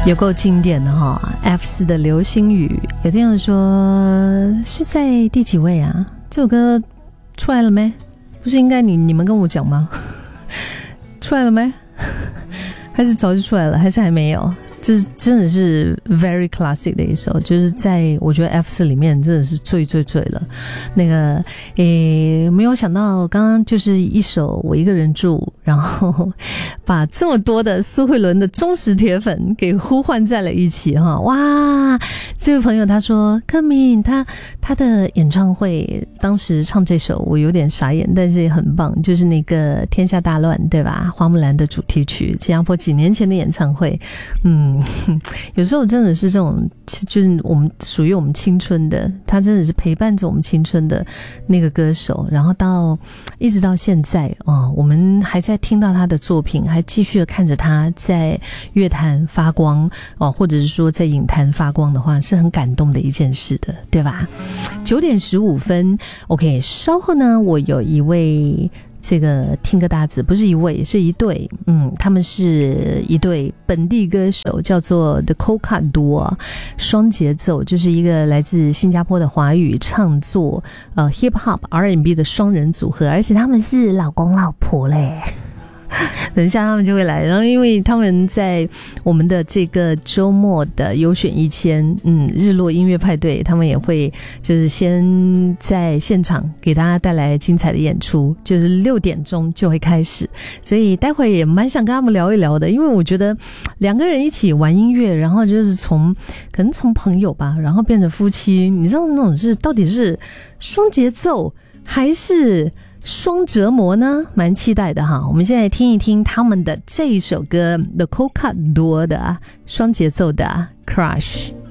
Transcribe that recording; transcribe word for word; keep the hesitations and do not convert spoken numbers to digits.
有够经典的哈 ，F 四 的流星雨。有听友说是在第几位啊？这首歌出来了没？不是应该你你们跟我讲吗？出来了没？还是早就出来了？还是还没有？这真的是 very classic 的一首，就是在我觉得 F 四 里面真的是最最最了。那个诶，没有想到刚刚就是一首我一个人住，然后把这么多的苏慧伦的忠实铁粉给呼唤在了一起哈！哇，这位朋友他说柯敏他他的演唱会当时唱这首我有点傻眼，但是也很棒，就是那个天下大乱对吧？花木兰的主题曲，新加坡几年前的演唱会，嗯。有时候真的是这种，就是我们属于我们青春的，他真的是陪伴着我们青春的那个歌手，然后到一直到现在哦，我们还在听到他的作品，还继续的看着他在乐坛发光哦，或者是说在影坛发光的话，是很感动的一件事的，对吧？九点十五分 ，OK， 稍后呢，我有一位。这个听歌大子不是一位，是一对，嗯，他们是一对本地歌手，叫做 The Coca Duo， 双节奏，就是一个来自新加坡的华语唱作呃 Hip Hop R and B 的双人组合，而且他们是老公老婆嘞。等一下他们就会来，然后因为他们在我们的这个周末的优选一千嗯日落音乐派对，他们也会就是先在现场给大家带来精彩的演出，就是六点钟就会开始，所以待会儿也蛮想跟他们聊一聊的，因为我觉得两个人一起玩音乐，然后就是从可能从朋友吧，然后变成夫妻，你知道那种是到底是双节奏还是双折磨呢？蛮期待的哈！我们现在听一听他们的这一首歌 The Coca Duo 的双节奏的 Crush。